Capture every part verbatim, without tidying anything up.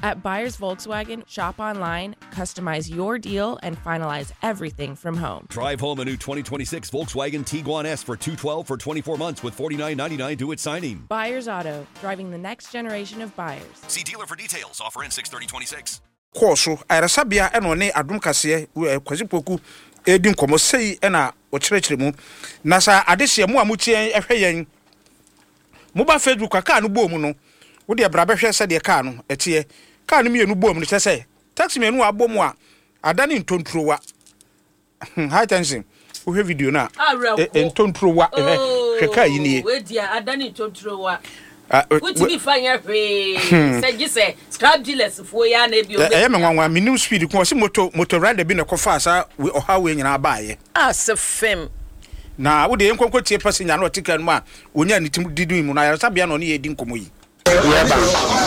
At Buyers Volkswagen, shop online, customize your deal, and finalize everything from home. Drive home a new twenty twenty-six Volkswagen Tiguan S for two hundred twelve for twenty-four months with forty-nine ninety-nine due at signing. Buyers Auto, driving the next generation of buyers. See dealer for details. Offer in six thirty twenty-six. Koso ayresabia eno ne adum kase kwazi poku edi nkomo sei na o kyerɛkyerɛ mu na sa adehye mu amutie ehwe yen mu ba Facebook aka no bom no wo de bra behwe sɛ de ka no etie ka no mienu bom no sɛ taxi mienu abom a adane ntontrowa high tension wo hwe video na ntontrowa eh hwe ka yi nie we dia adane ntontrowa What to be fine every said you say scrap dealers for ya na bi o eh me nwanwa minim speed ko se moto moto rider bi na kofa asa o ha we nyina baaye asefem na wo de enkonko tie passenger na otika no ma onya ni tim didu mu na ya sabia no ne ye di nkomo yi yeah ba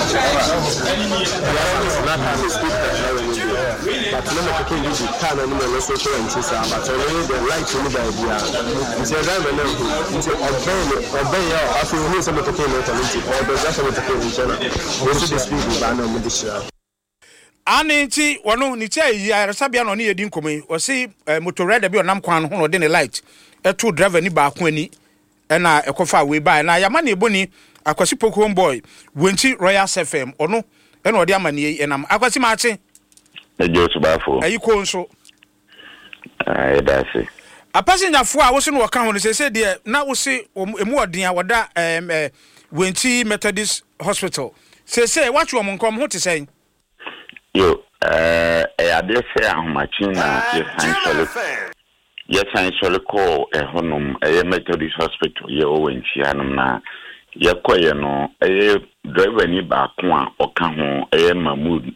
but no make can use car no no so so and say but only the light no da dia say that no no say obey obey ya afi who say make can no talent or the just make can in channel we see the speed ba na mo di share ani nti wono ni tia yi aresabia no ne ye di nkomo yi o si motor rider bi onam kwan ho no de ne light eto driver ni ba ko ani na ekofa we ba na yama na eboni akwasi poko boy wenti Royal F M ono ena odi amane enam akwasi maache ejo subafo ayi ko nso ai dase a passenger fo a wo se no waka ho no se se de na wo se emu odin a woda em wenti Methodist Hospital se se watch wo nkom ho te sen yo eh e ade se ahomachi na ye sansole ye sansole ko e honum e Methodist Hospital ye o wenti anum na ye koye no e driver ni ba ko a oka ho e Mahmood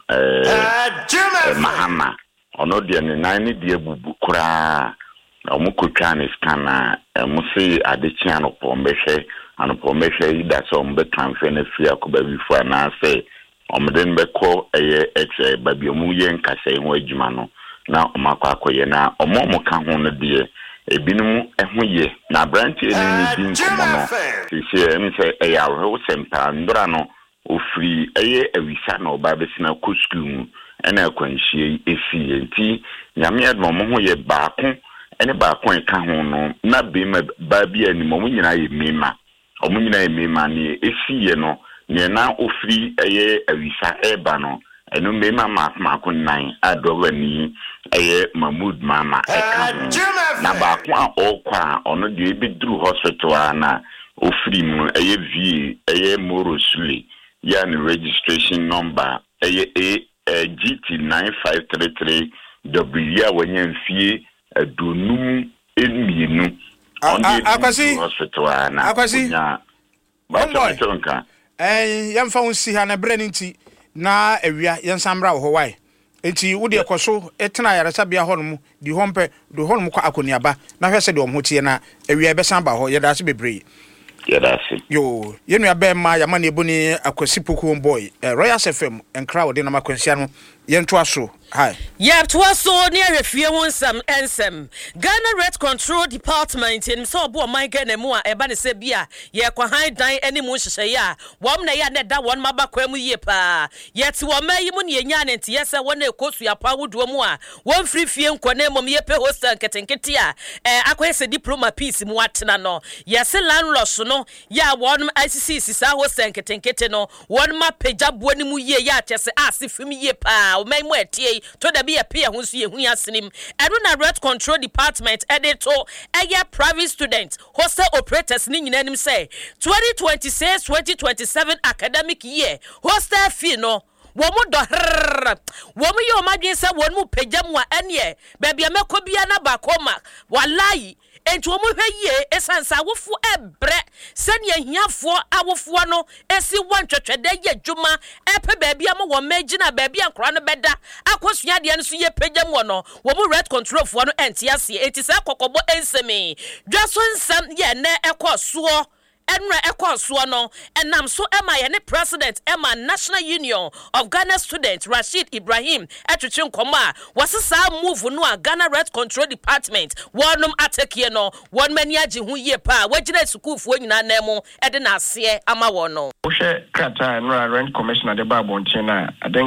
eh Mahama ono de ne nan ni de bubu kura omo kotwa ne scanner mo se adechi anopo mbehwe anopo mbehwe ida so mbe transfer na fia ko ba bifu na se omden be ko eye exe ba bi omu ye nkase ho adwuma no na omakwa akoye na omo mo ka ho no de ebinum eho ye na branch eni ni din komo no sisi em se eya ho sempa ndora no ofri eye awisa na oba besina ko school ena akwanhie efi enti nyame admo mo ho ye baako ene baako en ka ho no na be ma ba bi ani mo nyina ye mema omo nyina ye mema ni efi ye no ne na ofri eye awisa eba no eno mema ma ma nine adowani eye Mahmood Mama eka na baako a okwa ono de ebidru hospital na ofri mu eye V eye Morosule ya ni registration number eye G T nine five three three W ya wanyamfie adonum emienu akwasi hospital na akwasi ba tonka eh yamfa unsi ha na brand nti na awia yensamra wo wai enti wo de ekoso etena yaresabia ho no mu di hompe do ho no mu kwa akoniaba na hwese de omhotie na awia besan ba ho yeda se bebre yeda se yo yenu abe ma yama na eboni akwasi poko boy Royal F M enkra wo de na makwansia no yento aso hi yeah to aso near refie wonsam ensem Ghana Red Control Department in so bo man Ghana mu a eba ne se bia ye kwa han dan ani mu hyehyɛ ya wom na ya ne da won maba kwa mu yie pa yet wo mayi mu ne nya ne nte yese won ekosu ya pa wodo mu a won free fie nkone mom ye pe hostel ketenkete a eh akwese diploma piece mu atena no yese landlord no ya won I C C sisa hostel ketenkete no won ma pagya bo ani mu yie ya kyese asifim yie pa o mai mu etie to da be a peer hu so ye hu asenim eno na Red Control Department editor aya private student hostel operators ni nyina nim say twenty twenty-six twenty twenty-seven academic year hostel fee no womu do womu yo madwen say wonu pagya mu a ene ba bia mekobia na ba koma wallahi enti womu hweye esansa wofu ebre sene ahiafo awofo no esi wantwetwede ye dwuma epe baabia mo wo magina baabia nkora no beda akosua de no so ye pagya mu no womu Red Control fo no enti ase enti sa kokobo ensemi dwaso nsam ye na ekoso enra ekoso no enam so ema ye ne president ema National Union of Ghana Students Rashid Ibrahim etwetwe nkoma wasesa move no a Ghana Red Control Department wonum atake no won mani age hu ye pa wagina schoolfo nyina na mu ede na ase ama wono wo hwe krata no Rent Commissioner de babontin na